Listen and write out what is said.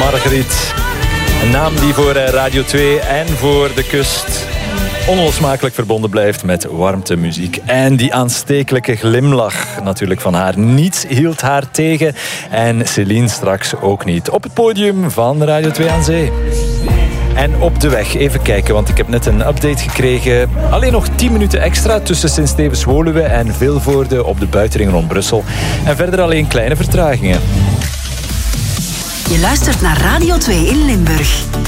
Margriet. Een naam die voor Radio 2 en voor de kust onlosmakelijk verbonden blijft met warmte, muziek. En die aanstekelijke glimlach natuurlijk van haar. Niets hield haar tegen. En Céline straks ook niet. Op het podium van Radio 2 aan Zee. En op de weg, even kijken, want ik heb net een update gekregen. Alleen nog 10 minuten extra tussen Sint-Stevens-Woluwe en Vilvoorde op de buitenring rond Brussel. En verder alleen kleine vertragingen. Je luistert naar Radio 2 in Limburg.